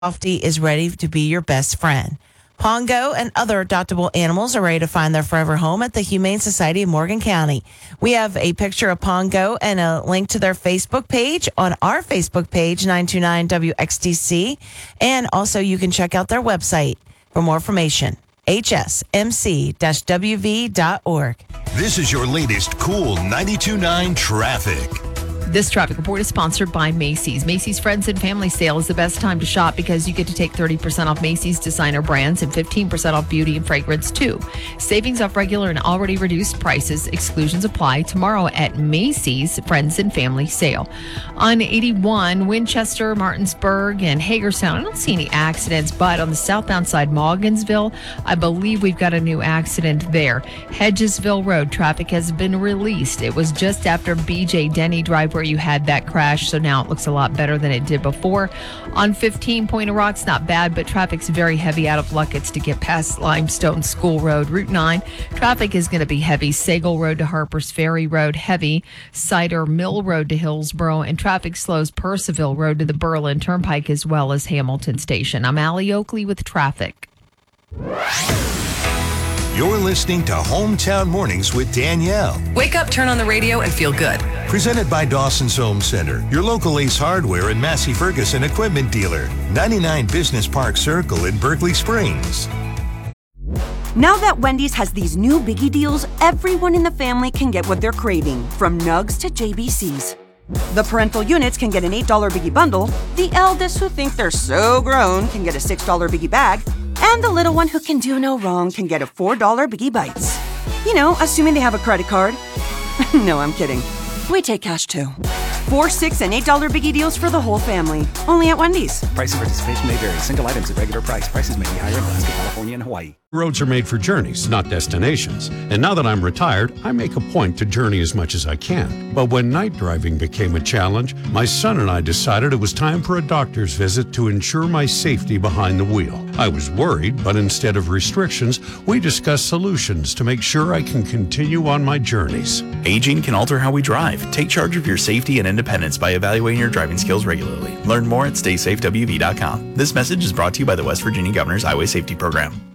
Softy is ready to be your best friend. Pongo and other adoptable animals are ready to find their forever home at the Humane Society of Morgan County. We have a picture of Pongo and a link to their Facebook page on our Facebook page, 929WXTC. And also you can check out their website for more information, hsmc-wv.org. This is your latest cool 92.9 traffic. This traffic report is sponsored by Macy's. Macy's Friends and Family Sale is the best time to shop because you get to take 30% off Macy's designer brands and 15% off beauty and fragrance too. Savings off regular and already reduced prices. Exclusions apply tomorrow at Macy's Friends and Family Sale. On 81, Winchester, Martinsburg, and Hagerstown, I don't see any accidents, but on the southbound side, Morgansville, I believe we've got a new accident there. Hedgesville Road, traffic has been released. It was just after BJ Denny Drive where you had that crash, so now it looks a lot better than it did before. On 15, Point of Rock's not bad, but traffic's very heavy out of Luckett's to get past Limestone School Road. Route 9, traffic is going to be heavy. Sagal Road to Harper's Ferry Road, heavy. Cider Mill Road to Hillsboro, and traffic slows Percival Road to the Berlin Turnpike as well as Hamilton Station. I'm Allie Oakley with traffic. You're listening to Hometown Mornings with Danielle. Wake up, turn on the radio, and feel good. Presented by Dawson's Home Center, your local Ace Hardware and Massey Ferguson equipment dealer. 99 Business Park Circle in Berkeley Springs. Now that Wendy's has these new biggie deals, everyone in the family can get what they're craving, from nugs to JBCs. The parental units can get an $8 biggie bundle, the eldest who think they're so grown can get a $6 biggie bag, and the little one who can do no wrong can get a $4 Biggie Bites. You know, assuming they have a credit card. No, I'm kidding. We take cash too. $4, $6, and $8 biggie deals for the whole family. Only at Wendy's. Price and participation may vary. Single items at regular price. Prices may be higher in Alaska, California, and Hawaii. Roads are made for journeys, not destinations. And now that I'm retired, I make a point to journey as much as I can. But when night driving became a challenge, my son and I decided it was time for a doctor's visit to ensure my safety behind the wheel. I was worried, but instead of restrictions, we discussed solutions to make sure I can continue on my journeys. Aging can alter how we drive. Take charge of your safety and independence by evaluating your driving skills regularly. Learn more at StaySafeWV.com. This message is brought to you by the West Virginia Governor's Highway Safety Program.